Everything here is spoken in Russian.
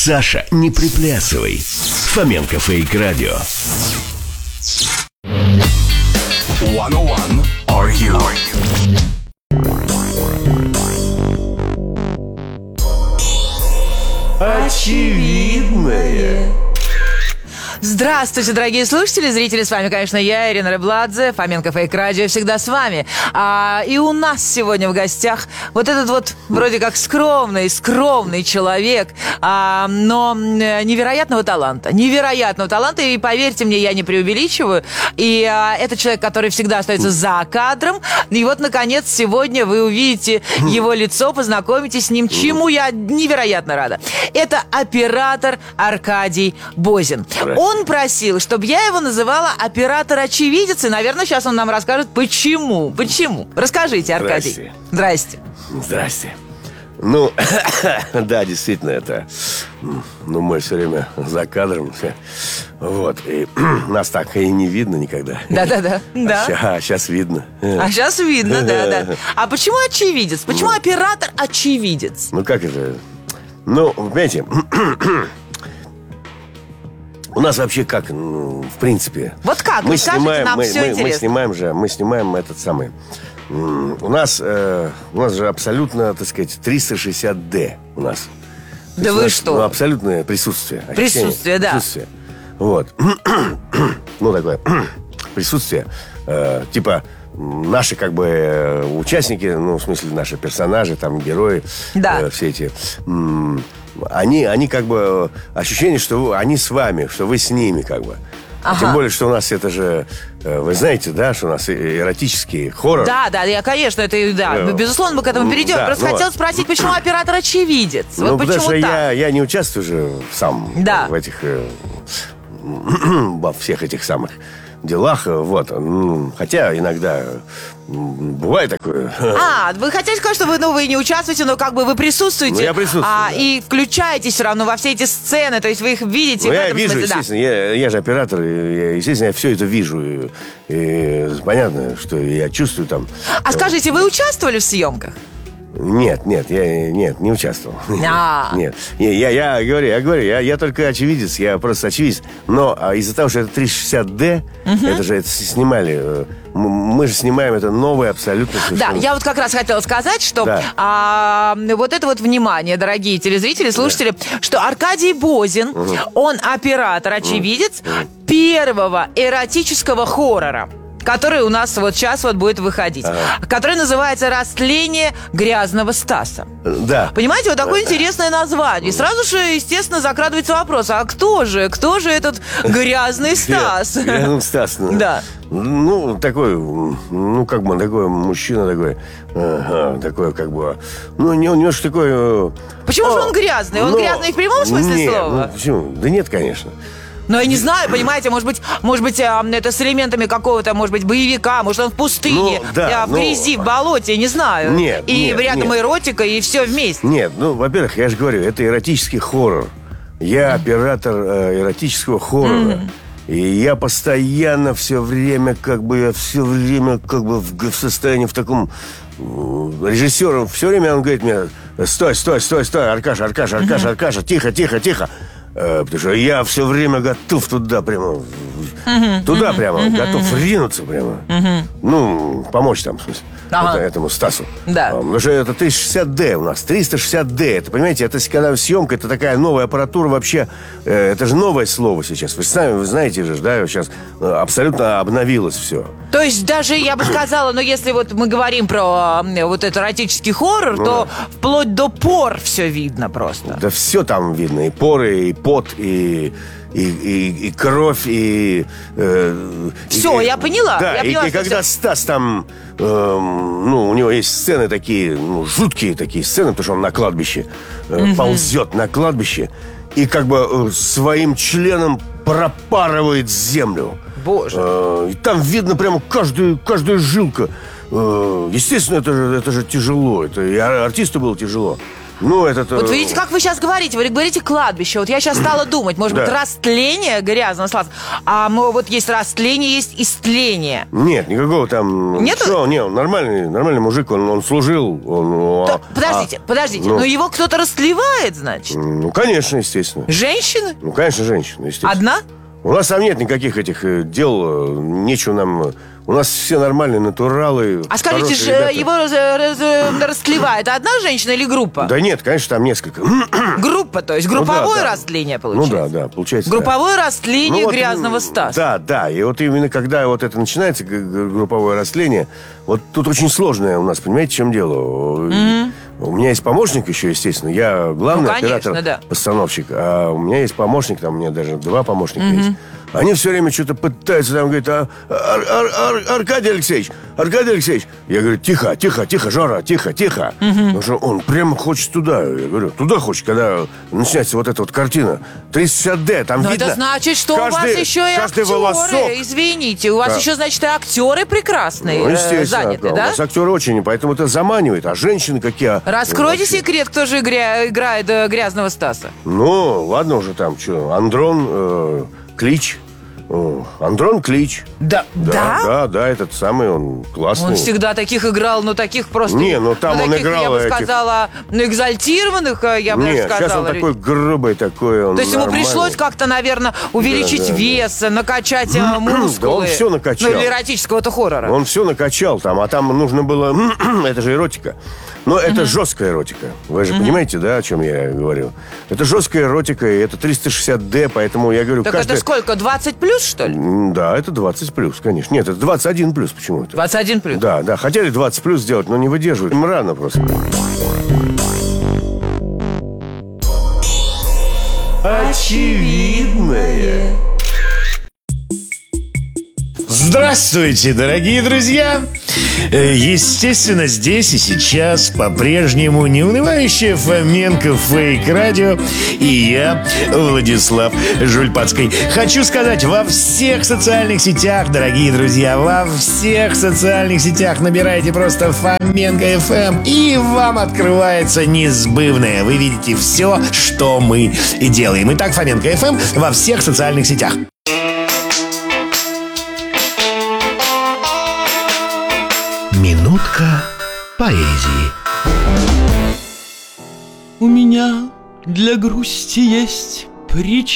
Саша, не приплясывай. Фоменко Фейк Радио. 101 Are You? Очевидное. Здравствуйте, дорогие слушатели, зрители, с вами, конечно, я, Ирина Рыбладзе, Фоменко Фейк Радио, всегда с вами. И у нас сегодня в гостях вот этот вот вроде как скромный человек, но невероятного таланта, и поверьте мне, я не преувеличиваю, и это человек, который всегда остается за кадром, и вот, наконец, сегодня вы увидите его лицо, познакомитесь с ним, чему я невероятно рада. Это оператор Аркадий Бозин. Он просил, чтобы я его называла оператор-очевидец, и, наверное, сейчас он нам расскажет, почему. Расскажите, Аркадий. Здрасте. Ну, да, действительно, это... Ну, мы все время за кадром. Вот, и нас так и не видно никогда. Да. А сейчас видно. А сейчас видно, да. А почему очевидец? Почему оператор-очевидец? Ну, как это? Ну, понимаете... У нас вообще как, в принципе... Вот как? Мы снимаем, нам все интересно. Мы снимаем этот самый... У нас же абсолютно, так сказать, 360D у нас. Да вы что? Ну, абсолютное присутствие. Присутствие, да. Присутствие. Вот. Ну, такое присутствие. Типа... Наши, как бы, участники, ну, в смысле, наши персонажи, там, герои, да. Все эти... Они как бы... Ощущение, что они с вами, что вы с ними, как бы. Ага. Тем более, что у нас это же... Вы знаете, да, что у нас эротический хоррор. Да, я, конечно, это... Да, безусловно, мы к этому перейдем. Да, просто хотел спросить, почему оператор-очевидец? Ну, вот потому почему что так? я не участвую же сам в этих... во всех этих самых... делах, вот. Хотя иногда бывает такое. Вы хотите сказать, что вы не участвуете, но как бы вы присутствуете. Ну, я присутствую, да. И включаетесь все равно во все эти сцены, то есть вы их видите. Ну, я вижу, естественно, я же оператор, естественно, я все это вижу. И понятно, что я чувствую там. Скажите, вы участвовали в съемках? Нет, не участвовал. Нет. Я говорю, я только очевидец, я просто очевидец. Но из-за того, что это 360D, это же снимали. Мы же снимаем это новое абсолютно. Да, я вот как раз хотела сказать, что вот это вот внимание, дорогие телезрители, слушатели, что Аркадий Бозин, он оператор, очевидец первого эротического хоррора, который у нас вот сейчас вот будет выходить, который называется «Растление грязного Стаса». Да. Понимаете, вот такое интересное название. И сразу же, естественно, закрадывается вопрос, а кто же этот грязный Стас? Грязный Стас. Да. Ну, такой, как бы, такой мужчина такой, как бы, у него же такой... Почему же он грязный? Он грязный в прямом смысле слова? Почему? Да нет, конечно. Но я не знаю, понимаете, может быть, это с элементами какого-то, может быть, боевика, может, он в пустыне, в грязи, в болоте, не знаю. Нет. Рядом эротика, и все вместе. Нет, во-первых, я же говорю, это эротический хоррор. Я оператор эротического хоррора. И я постоянно все время в состоянии в таком... Режиссер, все время он говорит мне: стой, Аркаша, тихо. Потому что я все время готов туда прямо, готов ринуться прямо. Помочь там, в смысле, этому Стасу. Да. Потому что это 360D у нас, 360D. Это, понимаете, это когда съемка, это такая новая аппаратура вообще. Это же новое слово сейчас. Вы знаете же, да, сейчас абсолютно обновилось все. То есть даже, я бы сказала, если вот мы говорим про вот этот эротический хоррор, то вплоть до пор все видно просто. Да все там видно. И поры, и пот, и кровь, и... Все, я поняла. Да, и когда Стас там... у него есть сцены такие, жуткие такие сцены, потому что он на кладбище ползет на кладбище и как бы своим членом пропарывает землю. Боже. И там видно прямо каждую жилку. Естественно, это же тяжело. Это и артисту было тяжело. Ну, это... Вот видите, как вы сейчас говорите, вы говорите кладбище. Вот я сейчас стала думать, может быть, растление грязного сладкого. А вот есть растление, есть истление. Нет, никакого там... Нету? Что? Не, он нормальный мужик, он служил. Подождите, но его кто-то растлевает, значит? Ну, конечно, естественно. Женщины? Ну, конечно, женщина, естественно. Одна? У нас там нет никаких этих дел, нечего нам... У нас все нормальные натуралы. А скажите, его растлевает одна женщина или группа? Да нет, конечно, там несколько. Группа, то есть групповое растление получается? Ну да, получается. Групповое растление грязного Стаса. Да, и вот именно когда вот это начинается, групповое растление, вот тут очень сложное у нас, понимаете, в чем дело? У меня есть помощник еще, естественно. Я главный оператор, постановщик. А у меня есть помощник, там у меня даже 2 помощника есть. Они все время что-то пытаются, там, говорят, Аркадий Алексеевич. Я говорю, тихо, Жора, тихо. Потому что он прямо хочет туда. Я говорю, туда хочет, когда начинается вот эта вот картина. 360D, там видно. Это значит, что у вас еще и актеры. Волосок. Извините, у вас еще, значит, и актеры прекрасные заняты, да? У нас актеры очень, поэтому это заманивает. А женщины какие... Раскройте секрет, кто же играет грязного Стаса. Ну, ладно уже там, что, Андрон Клич. Андрон Клич. Да, этот самый, он классный. Он всегда таких играл, но таких просто... Не, ну там он таких, играл... Я бы сказала, экзальтированных, я бы сказала. Сейчас он такой грубый, такой он. То есть ему пришлось как-то, наверное, увеличить вес, накачать мускулы. Да он все накачал. Ну, для эротического-то хоррора. Он все накачал там, а там нужно было... Это же эротика. Но это жесткая эротика. Вы же понимаете, да, о чем я говорю? Это жесткая эротика, и это 360D, поэтому я говорю... Так это сколько, 20 плюс, что ли? Да, это 20 плюс, конечно. Нет, это 21 плюс почему-то. 21 плюс? Да. Хотели 20 плюс сделать, но не выдерживают. Им рано просто. Очевидное. Здравствуйте, дорогие друзья! Естественно, здесь и сейчас по-прежнему неунывающая Фоменко Фейк Радио и я, Владислав Жульпацкий. Хочу сказать, во всех социальных сетях, дорогие друзья, во всех социальных сетях набирайте просто Фоменко ФМ, и вам открывается несбывное. Вы видите все, что мы делаем. Итак, Фоменко ФМ во всех социальных сетях. Минутка поэзии. У меня для грусти есть причина.